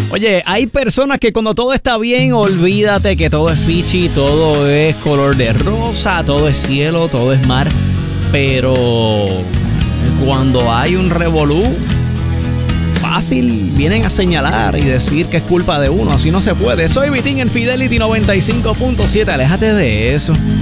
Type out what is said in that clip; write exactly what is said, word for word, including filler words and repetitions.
Oye, hay personas que cuando todo está bien, olvídate que todo es pichi, todo es color de rosa, todo es cielo, todo es mar. Pero cuando hay un revolú, fácil, vienen a señalar y decir que es culpa de uno. Así no se puede. Soy Vitín en Fidelity noventa y cinco punto siete. Aléjate de eso.